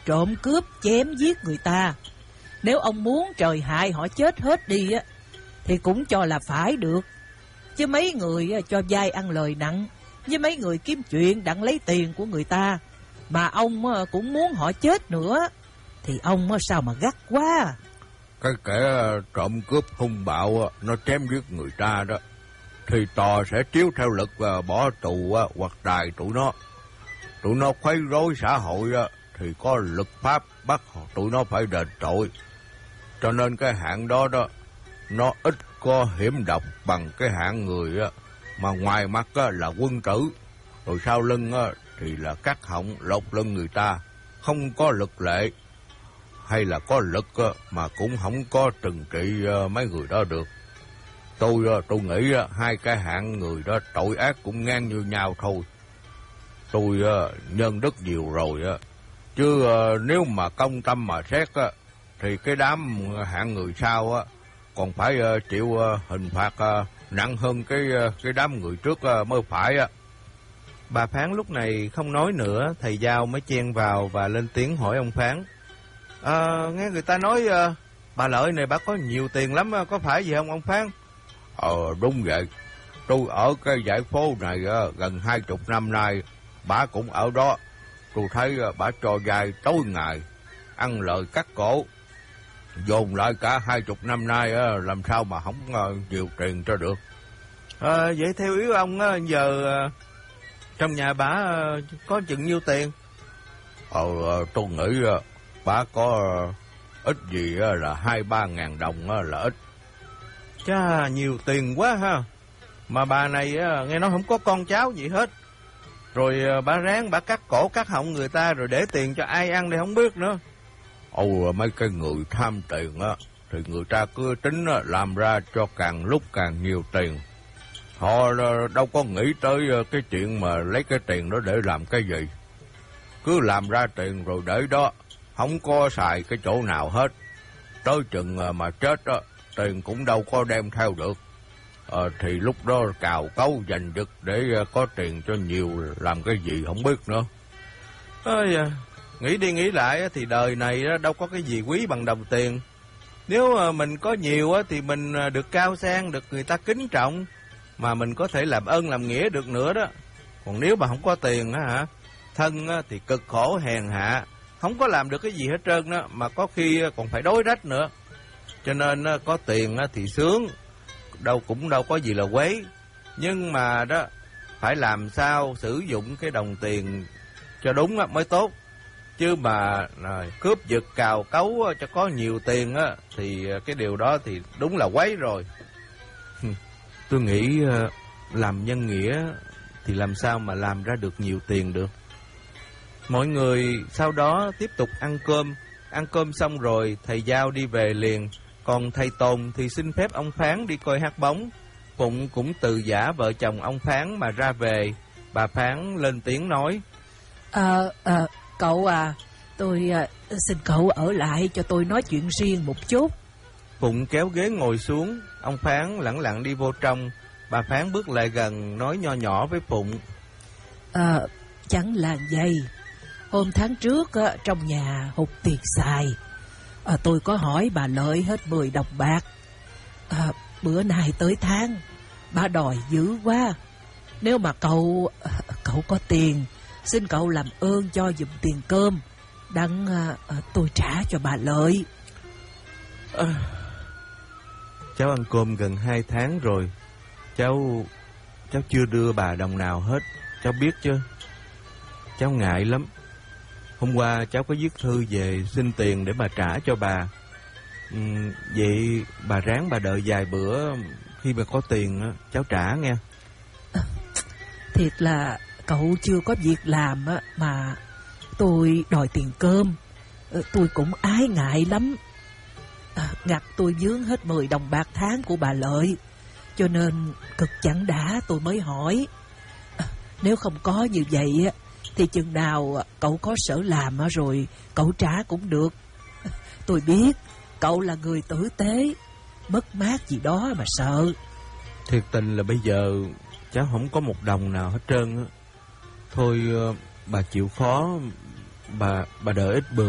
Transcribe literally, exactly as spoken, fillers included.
trộm cướp chém giết người ta. Nếu ông muốn trời hại họ chết hết đi á, thì cũng cho là phải được. Chứ mấy người cho vay ăn lời nặng, với mấy người kiếm chuyện đặng lấy tiền của người ta, mà ông cũng muốn họ chết nữa, thì ông sao mà gắt quá. Cái kẻ trộm cướp hung bạo nó chém giết người ta đó, thì tòa sẽ chiếu theo lực và bỏ tù hoặc đày tụi nó. Tụi nó quấy rối xã hội thì có luật pháp bắt tụi nó phải đền tội. Cho nên cái hạng đó đó, nó ít có hiểm độc bằng cái hạng người mà ngoài mặt là quân tử, rồi sau lưng thì là cắt họng lột lưng người ta, không có luật lệ, hay là có lực mà cũng không có trừng trị mấy người đó được. Tôi tôi nghĩ hai cái hạng người đó tội ác cũng ngang như nhau thôi. Tôi nhân đức nhiều rồi, chứ nếu mà công tâm mà xét thì cái đám hạng người sau còn phải chịu hình phạt nặng hơn cái cái đám người trước mới phải. Bà Phán lúc này không nói nữa, thầy Giao mới chen vào và lên tiếng hỏi ông Phán. À, nghe người ta nói bà Lợi này bà có nhiều tiền lắm, có phải gì không ông Phán? Ờ đúng vậy. Tôi ở cái dãy phố này gần hai chục năm nay, bà cũng ở đó. Tôi thấy bà cho vay tối ngày, ăn lời cắt cổ. Dồn lại cả hai chục năm nay làm sao mà không nhiều tiền cho được. À, vậy theo ý ông giờ trong nhà bà có chừng nhiêu tiền? Ờ tôi nghĩ bà có ít gì là hai ba ngàn đồng là ít. Chà, nhiều tiền quá ha. Mà bà này nghe nói không có con cháu gì hết. Rồi bà ráng bà cắt cổ cắt họng người ta rồi để tiền cho ai ăn thì không biết nữa. Ồ, mấy cái người tham tiền á thì người ta cứ tính làm ra cho càng lúc càng nhiều tiền. Họ đâu có nghĩ tới cái chuyện mà lấy cái tiền đó để làm cái gì. Cứ làm ra tiền rồi để đó, không có xài cái chỗ nào hết. Tới chừng mà chết á, tiền cũng đâu có đem theo được. Ờ, thì lúc đó cào cấu giành giật để có tiền cho nhiều làm cái gì không biết nữa. Ôi à, nghĩ đi nghĩ lại thì đời này đâu có cái gì quý bằng đồng tiền. Nếu mình có nhiều thì mình được cao sang, được người ta kính trọng, mà mình có thể làm ơn làm nghĩa được nữa đó. Còn nếu mà không có tiền á hả, thân thì cực khổ hèn hạ, không có làm được cái gì hết trơn đó, mà có khi còn phải đối rách nữa. Cho nên có tiền thì sướng, đâu cũng đâu có gì là quấy. Nhưng mà đó, phải làm sao sử dụng cái đồng tiền cho đúng mới tốt. Chứ mà rồi, cướp giật cào cấu cho có nhiều tiền á, thì cái điều đó thì đúng là quấy rồi. Tôi nghĩ làm nhân nghĩa thì làm sao mà làm ra được nhiều tiền được. Mọi người sau đó tiếp tục ăn cơm. Ăn cơm xong rồi thầy Giao đi về liền. Còn thầy Tồn thì xin phép ông Phán đi coi hát bóng. Phụng cũng từ giả vợ chồng ông Phán mà ra về. Bà Phán lên tiếng nói. Ờ, à, cậu à, tôi à, xin cậu ở lại cho tôi nói chuyện riêng một chút. Phụng kéo ghế ngồi xuống. Ông Phán lẳng lặng đi vô trong. Bà Phán bước lại gần nói nho nhỏ với Phụng. Ờ, chẳng là vậy. Hôm tháng trước á, trong nhà hụt tiền xài. À, tôi có hỏi bà Lợi hết mười đồng bạc. À, bữa nay tới tháng, bà đòi dữ quá. Nếu mà cậu cậu có tiền, xin cậu làm ơn cho giùm tiền cơm, đặng à, tôi trả cho bà Lợi. À, cháu ăn cơm gần hai tháng rồi. Cháu cháu chưa đưa bà đồng nào hết, cháu biết chứ. Cháu ngại lắm. Hôm qua cháu có viết thư về xin tiền để mà trả cho bà. Ừ, vậy bà ráng bà đợi vài bữa, khi mà có tiền cháu trả nghe. À, thiệt là cậu chưa có việc làm mà tôi đòi tiền cơm. Tôi cũng ái ngại lắm. À, ngặt tôi vướng hết mười đồng bạc tháng của bà Lợi, cho nên cực chẳng đã tôi mới hỏi. À, nếu không có như vậy thì chừng nào cậu có sở làm rồi cậu trả cũng được. Tôi biết cậu là người tử tế, mất mát gì đó mà sợ. Thiệt tình là bây giờ cháu không có một đồng nào hết trơn á. Thôi bà chịu khó, bà bà đợi ít bữa.